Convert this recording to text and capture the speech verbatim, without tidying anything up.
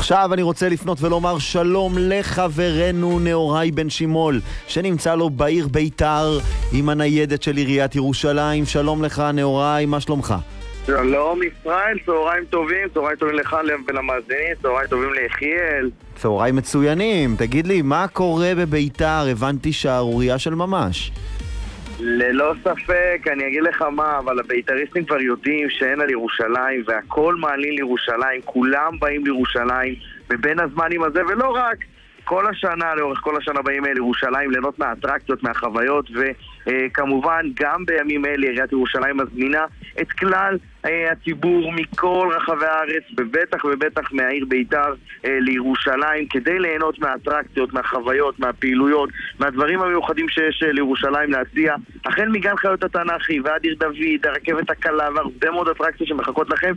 עכשיו אני רוצה לפנות ולומר שלום לחברנו נאורי בן שימול, שנמצא לו בעיר ביתר עם הניידת של עיריית ירושלים. שלום לך נאורי, מה שלומך? שלום ישראל, צהריים טובים, צהריים טובים לך ולמאזינים, צהריים טובים ליחיאל. צהריים מצוינים. תגיד לי, מה קורה בביתר? הבנתי שערוריה של ממש. ללא ספק, אני אגיד לך מה, אבל הביתריסטים כבר יודעים שאין על ירושלים והכל מעלים לירושלים, כולם באים לירושלים בבין הזמנים הזה, ולא רק כל השנה, לאורך כל השנה באים אל ירושלים ליהנות מהאטרקציות, מהחוויות, וכמובן גם בימים אלה עיריית ירושלים מזמינה את כלל הציבור מכל רחבי הארץ, בבטח ובטח מהעיר ביתר לירושלים, כדי ליהנות מהאטרקציות, מהחוויות, מהפעילויות, מהדברים המיוחדים שיש לירושלים להציע, החל מגן חיות התנ"כי ועד עיר דוד, הרכבת הקלה והרבה מאוד אטרקציות שמחכות לכם,